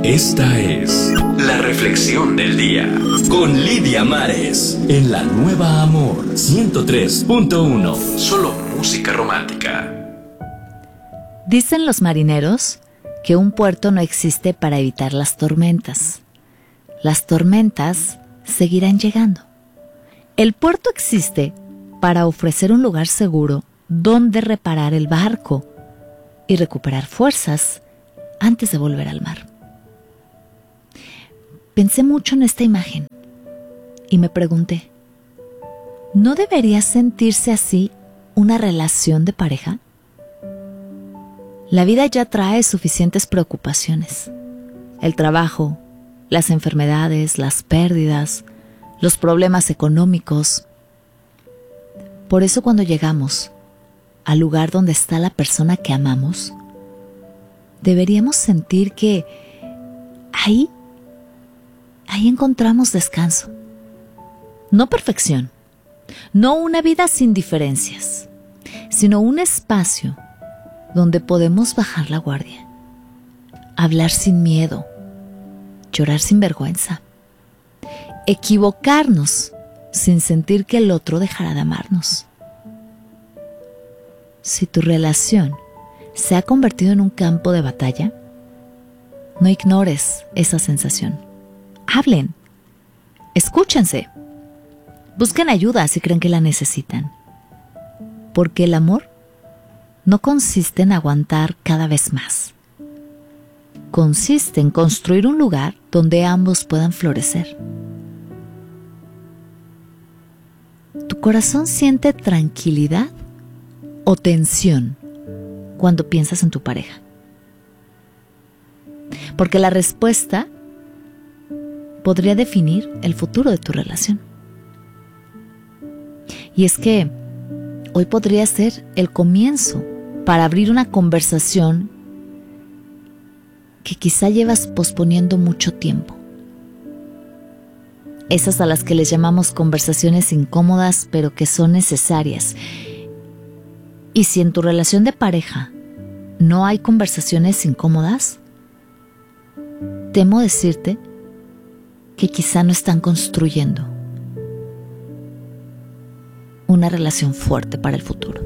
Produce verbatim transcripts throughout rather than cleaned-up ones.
Esta es la reflexión del día con Lidia Mares en La Nueva Amor ciento tres punto uno. Solo música romántica. Dicen los marineros que un puerto no existe para evitar las tormentas. Las tormentas seguirán llegando. El puerto existe para ofrecer un lugar seguro donde reparar el barco y recuperar fuerzas antes de volver al mar. Pensé mucho en esta imagen y me pregunté, ¿no debería sentirse así una relación de pareja? La vida ya trae suficientes preocupaciones. El trabajo, las enfermedades, las pérdidas, los problemas económicos. Por eso cuando llegamos al lugar donde está la persona que amamos, deberíamos sentir que ahí, ahí encontramos descanso. No perfección, no una vida sin diferencias, sino un espacio donde podemos bajar la guardia, hablar sin miedo, llorar sin vergüenza, equivocarnos sin sentir que el otro dejará de amarnos. Si tu relación se ha convertido en un campo de batalla, no ignores esa sensación. Hablen, escúchense, busquen ayuda si creen que la necesitan, porque el amor no consiste en aguantar cada vez más. Consiste en construir un lugar donde ambos puedan florecer. ¿Tu corazón siente tranquilidad o tensión cuando piensas en tu pareja? Porque la respuesta podría definir el futuro de tu relación. Y es que hoy podría ser el comienzo para abrir una conversación que quizá llevas posponiendo mucho tiempo. Esas a las que les llamamos conversaciones incómodas, pero que son necesarias. Y si en tu relación de pareja no hay conversaciones incómodas, temo decirte que quizá no están construyendo una relación fuerte para el futuro.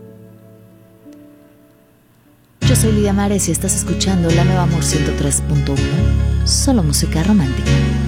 Yo soy Lidia Mares y estás escuchando La Nueva Amor ciento tres punto uno, solo música romántica.